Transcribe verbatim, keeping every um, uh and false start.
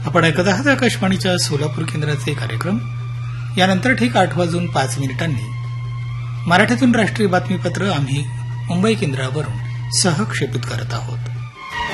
आपण ऐकत आहात आकाशवाणीच्या सोलापूर केंद्राचे कार्यक्रम. यानंतर ठीक आठ वाजून पाच मिनिटांनी मराठीतून राष्ट्रीय बातमीपत्र आम्ही मुंबई केंद्रावरून सहक्षेपित करत आहोत.